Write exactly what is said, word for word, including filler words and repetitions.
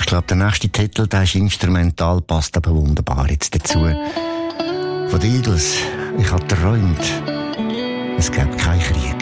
Ich glaube, der nächste Titel, der ist instrumental, passt aber wunderbar jetzt dazu. Von den Eagles, ich habe geträumt, es gäbe keinen Krieg.